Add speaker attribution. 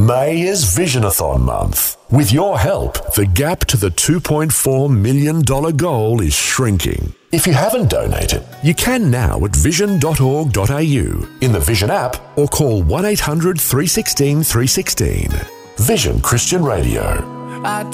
Speaker 1: May is Visionathon month. With your help, the gap to the $2.4 million goal is shrinking. If you haven't donated, you can now at vision.org.au, in the Vision app, or call 1-800-316-316. Vision Christian Radio.